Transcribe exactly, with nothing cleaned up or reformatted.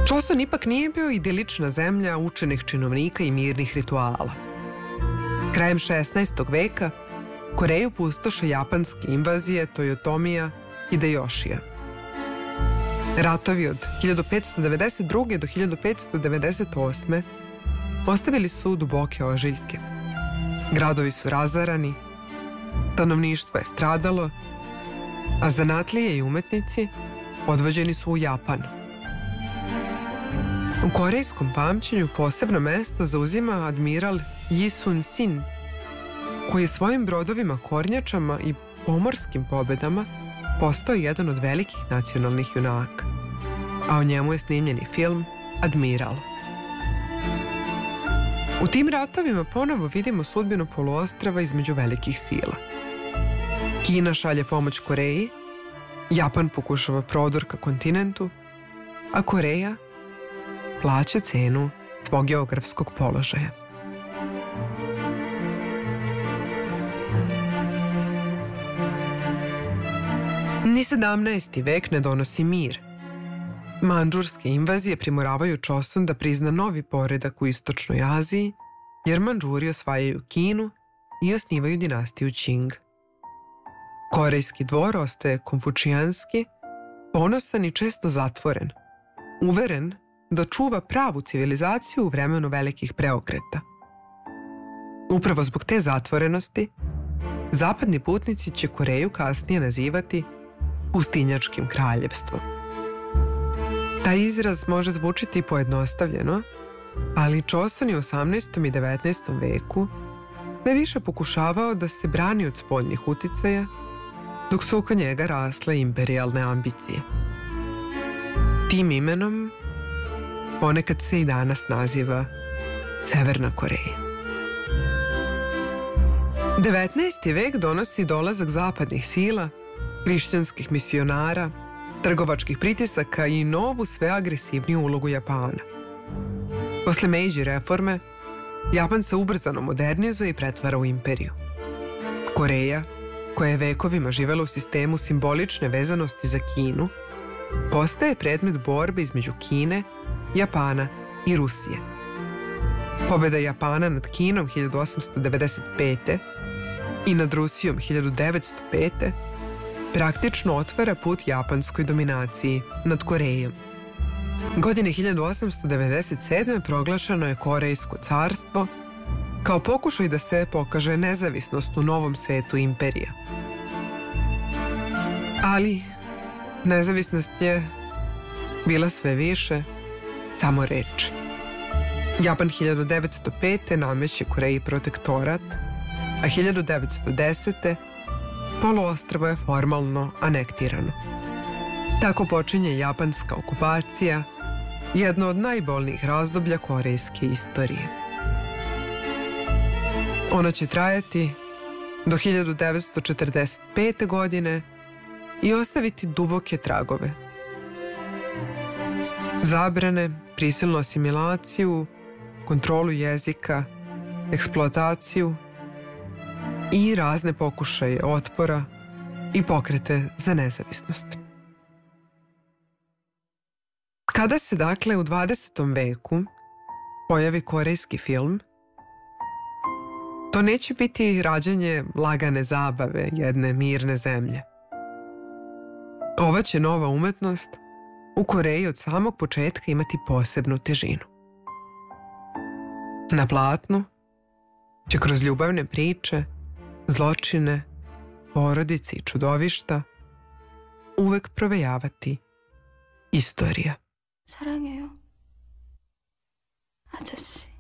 Choson ipak nije bio idilična zemlja učenih činovnika i mirnih rituala. Krajem šesnaestog veka Koreju pustoše japanske invazije Toyotomija Hideyoshija. Ratovi od hiljadu petsto devedeset druge do hiljadu petsto devedeset osme ostavili su duboke ožiljke. Gradovi su razarani, stanovništvo je stradalo, a zanatlije i umetnici odvođeni su u Japan. U korejskom pamćenju posebno mesto zauzima admiral Yi Sun-sin, koji je svojim brodovima kornjačama i pomorskim pobedama postao jedan od velikih nacionalnih junaka, a o njemu je snimljen i film Admiral. U tim ratovima ponovo vidimo sudbinu poluostrva između velikih sila. Kina šalje pomoć Koreji, Japan pokušava prodor ka kontinentu, a Koreja plaća cenu svog geografskog položaja. Ni sedamnaesti vek ne donosi mir. Mandžurske invazije primoravaju Choson da prizna novi poredak u istočnoj Aziji, jer Mandžuri osvajaju Kinu i osnivaju dinastiju Qing. Korejski dvor ostaje konfučijanski, ponosan i često zatvoren, uveren da čuva pravu civilizaciju u vremenu velikih preokreta. Upravo zbog te zatvorenosti, zapadni putnici će Koreju kasnije nazivati pustinjačkim kraljevstvom. Taj izraz može zvučiti pojednostavljeno, ali Choson je u osamnaestom i devetnaestom veku najviše pokušavao da se brani od spoljnih uticaja, dok su oko njega rasle imperijalne ambicije. Tim imenom ponekad se i danas naziva Severna Koreja. devetnaesti vek donosi dolazak zapadnih sila, hrišćanskih misionara, trgovačkih pritisaka i novu sve agresivniju ulogu Japana. Posle Meiji reforme, Japan se ubrzano modernizuje i pretvara u imperiju. Koreja, koja je vekovima živela u sistemu simbolične vezanosti za Kinu, postaje predmet borbe između Kine, Japana i Rusije. Pobeda Japana nad Kinom hiljadu osamsto devedeset pete. i nad Rusijom hiljadu devetsto pete. praktično otvara put japanskoj dominaciji nad Korejom. Godine hiljadu osamsto devedeset sedme. proglašeno je Korejsko carstvo kao pokušaj da se pokaže nezavisnost u novom svetu imperija. Ali nezavisnost je bila sve više samo reč. Japan hiljadu devetsto pete. nameće Koreji protektorat, a hiljadu devetsto desete. poluostrvo je formalno anektirano. Tako počinje japanska okupacija, jedno od najbolnijih razdoblja korejske istorije. Ona će trajati do hiljadu devetsto četrdeset pete. godine i ostaviti duboke tragove. Zabrane, prisilnu asimilaciju, kontrolu jezika, eksploataciju i razne pokušaje otpora i pokrete za nezavisnost. Kada se dakle u dvadesetom veku pojavi korejski film, to neće biti rađanje lagane zabave jedne mirne zemlje. Ova će nova umetnost u Koreji od samog početka imati posebnu težinu. Na platnu će kroz ljubavne priče, zločine, porodice i čudovišta uvek provejavati istorija. 사랑해요, 아저씨.